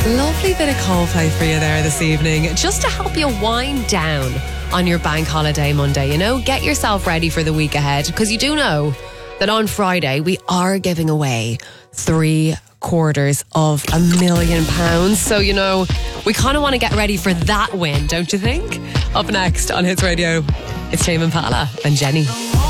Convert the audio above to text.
Lovely bit of Coldplay for you there this evening, just to help you wind down on your bank holiday Monday. You know, get yourself ready for the week ahead, because you do know that on Friday we are giving away £750,000. So, you know, we kind of want to get ready for that win, don't you think? Up next on Hits Radio, it's Tame Impala and Jenny.